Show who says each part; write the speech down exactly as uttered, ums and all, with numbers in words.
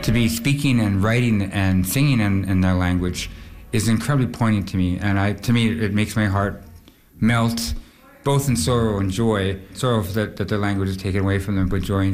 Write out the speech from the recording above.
Speaker 1: to be speaking and writing and singing in, in their language is incredibly poignant to me. And I, to me, it makes my heart melt, both in sorrow and joy. Sorrow that, that their language is taken away from them, but joy